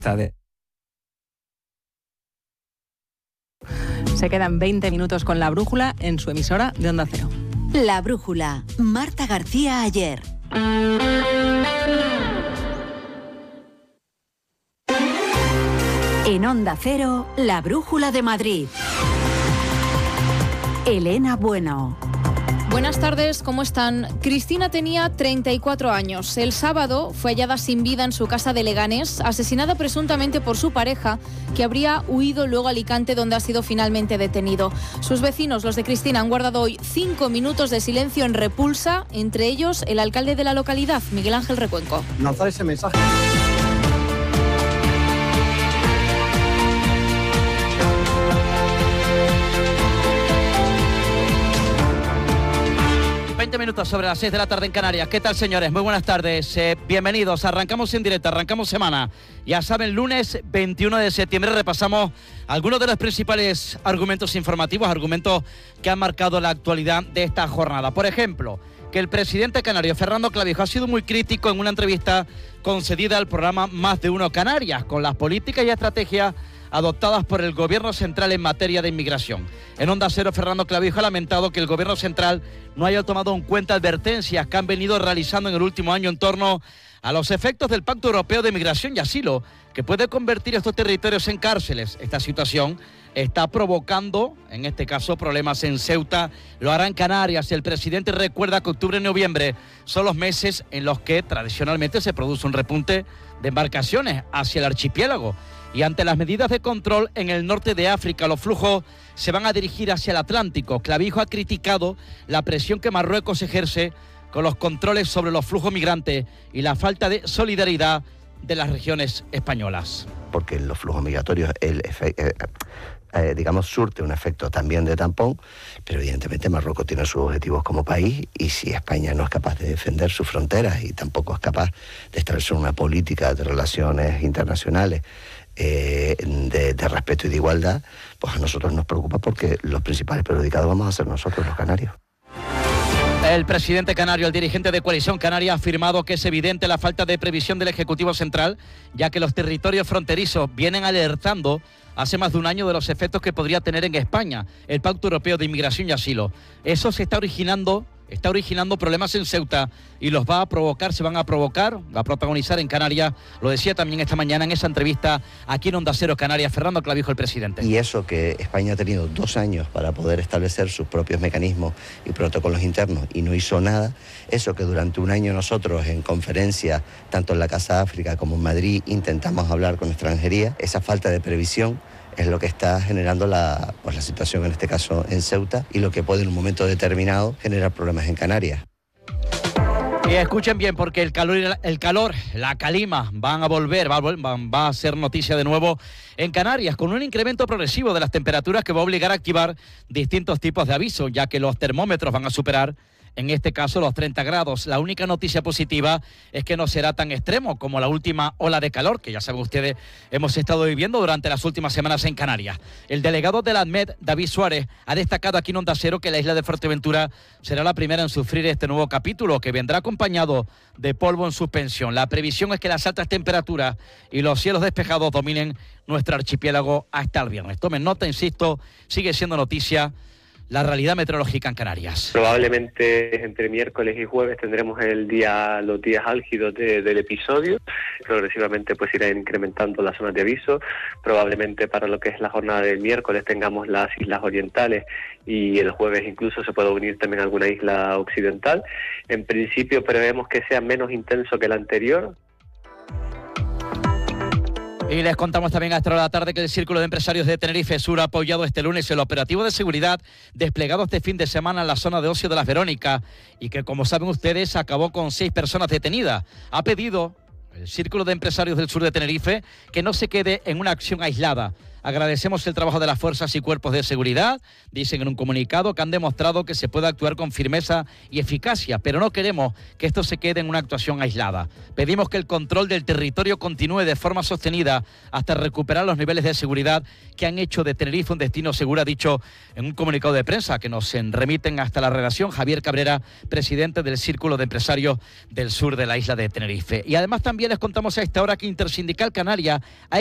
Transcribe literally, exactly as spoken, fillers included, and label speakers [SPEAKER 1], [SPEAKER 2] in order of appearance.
[SPEAKER 1] Se quedan veinte minutos con La Brújula en su emisora de Onda Cero.
[SPEAKER 2] La Brújula, Marta García Ayer. En Onda Cero, La Brújula de Madrid. Elena Bueno.
[SPEAKER 3] Buenas tardes, ¿cómo están? Cristina tenía treinta y cuatro años. El sábado fue hallada sin vida en su casa de Leganés, asesinada presuntamente por su pareja, que habría huido luego a Alicante, donde ha sido finalmente detenido. Sus vecinos, los de Cristina, han guardado hoy cinco minutos de silencio en repulsa, entre ellos el alcalde de la localidad, Miguel Ángel Recuenco.
[SPEAKER 4] Lanzar ese mensaje.
[SPEAKER 5] veinte minutos sobre las seis de la tarde en Canarias. ¿Qué tal, señores? Muy buenas tardes. Eh, bienvenidos. Arrancamos en directo, arrancamos semana. Ya saben, lunes veintiuno de septiembre repasamos algunos de los principales argumentos informativos, argumentos que han marcado la actualidad de esta jornada. Por ejemplo, que el presidente canario, Fernando Clavijo, ha sido muy crítico en una entrevista concedida al programa Más de Uno Canarias, con las políticas y estrategias adoptadas por el Gobierno central en materia de inmigración. En Onda Cero, Fernando Clavijo ha lamentado que el Gobierno central no haya tomado en cuenta advertencias que han venido realizando en el último año en torno a los efectos del Pacto Europeo de Migración y Asilo, que puede convertir estos territorios en cárceles. Esta situación está provocando, en este caso, problemas en Ceuta, lo hará en Canarias. El presidente recuerda que octubre y noviembre son los meses en los que tradicionalmente se produce un repunte de embarcaciones hacia el archipiélago. Y ante las medidas de control en el norte de África, los flujos se van a dirigir hacia el Atlántico. Clavijo ha criticado la presión que Marruecos ejerce con los controles sobre los flujos migrantes y la falta de solidaridad de las regiones españolas.
[SPEAKER 6] Porque los flujos migratorios, el efe, eh, eh, digamos, surte un efecto también de tampón, pero evidentemente Marruecos tiene sus objetivos como país, y si España no es capaz de defender sus fronteras y tampoco es capaz de establecer una política de relaciones internacionales Eh, de, de respeto y de igualdad, pues a nosotros nos preocupa, porque los principales perjudicados vamos a ser nosotros, los canarios.
[SPEAKER 5] El presidente canario, el dirigente de Coalición Canaria, ha afirmado que es evidente la falta de previsión del Ejecutivo Central, ya que los territorios fronterizos vienen alertando hace más de un año de los efectos que podría tener en España el Pacto Europeo de Inmigración y Asilo. Eso se está originando... Está originando problemas en Ceuta y los va a provocar, se van a provocar, va a protagonizar en Canarias. Lo decía también esta mañana en esa entrevista aquí en Onda Cero Canarias, Fernando Clavijo, el presidente.
[SPEAKER 6] Y eso, que España ha tenido dos años para poder establecer sus propios mecanismos y protocolos internos y no hizo nada. Eso, que durante un año nosotros en conferencias, tanto en la Casa África como en Madrid, intentamos hablar con extranjería. Esa falta de previsión es lo que está generando la, pues la situación, en este caso en Ceuta, y lo que puede en un momento determinado generar problemas en Canarias.
[SPEAKER 5] Y escuchen bien, porque el calor, el calor, la calima van a volver, va a, va a ser noticia de nuevo en Canarias, con un incremento progresivo de las temperaturas que va a obligar a activar distintos tipos de avisos, ya que los termómetros van a superar, en este caso, los treinta grados. La única noticia positiva es que no será tan extremo como la última ola de calor, que ya saben ustedes, hemos estado viviendo durante las últimas semanas en Canarias. El delegado de la ADMED, David Suárez, ha destacado aquí en Onda Cero que la isla de Fuerteventura será la primera en sufrir este nuevo capítulo, que vendrá acompañado de polvo en suspensión. La previsión es que las altas temperaturas y los cielos despejados dominen nuestro archipiélago hasta el viernes. Tomen nota, insisto, sigue siendo noticia la realidad meteorológica en Canarias.
[SPEAKER 7] Probablemente entre miércoles y jueves tendremos el día, los días álgidos de, del episodio. Progresivamente pues irán incrementando las zonas de aviso. Probablemente para lo que es la jornada del miércoles tengamos las islas orientales, y el jueves incluso se puede unir también alguna isla occidental. En principio prevemos que sea menos intenso que el anterior.
[SPEAKER 5] Y les contamos también a esta hora de la tarde que el Círculo de Empresarios de Tenerife Sur ha apoyado este lunes el operativo de seguridad desplegado este fin de semana en la zona de ocio de Las Verónicas, y que, como saben ustedes, acabó con seis personas detenidas. Ha pedido el Círculo de Empresarios del Sur de Tenerife que no se quede en una acción aislada. Agradecemos el trabajo de las fuerzas y cuerpos de seguridad. Dicen en un comunicado que han demostrado que se puede actuar con firmeza y eficacia, pero no queremos que esto se quede en una actuación aislada. Pedimos que el control del territorio continúe de forma sostenida hasta recuperar los niveles de seguridad que han hecho de Tenerife un destino seguro, ha dicho en un comunicado de prensa que nos remiten hasta la redacción Javier Cabrera, presidente del Círculo de Empresarios del sur de la isla de Tenerife. Y además también les contamos a esta hora que Intersindical Canaria ha